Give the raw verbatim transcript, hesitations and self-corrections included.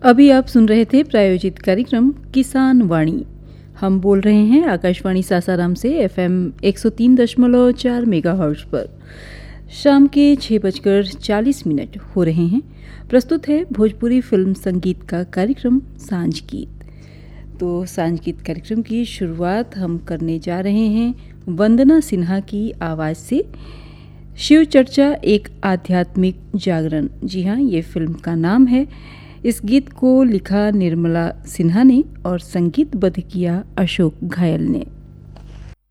अभी आप सुन रहे थे प्रायोजित कार्यक्रम किसान वाणी। हम बोल रहे हैं आकाशवाणी सासाराम से एफएम एक सौ तीन दशमलव चार मेगाहर्ट्ज पर। शाम के छः बजकर चालीस मिनट हो रहे हैं। प्रस्तुत है भोजपुरी फिल्म संगीत का कार्यक्रम सांझ गीत। तो सांझ गीत कार्यक्रम की शुरुआत हम करने जा रहे हैं वंदना सिन्हा की आवाज़ से। शिव चर्चा एक आध्यात्मिक जागरण, जी हाँ, ये फिल्म का नाम है। इस गीत को लिखा निर्मला सिन्हा ने और संगीतबद्ध किया अशोक घायल ने।